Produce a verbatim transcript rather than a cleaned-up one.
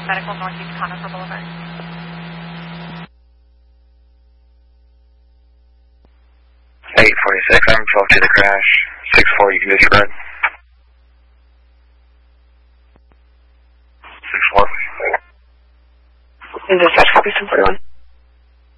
Medical Northeast Conifer Boulevard. eight forty-six, I'm twelve to the crash. six four, you can disregard. six four. Dispatch, copy, ten forty-one.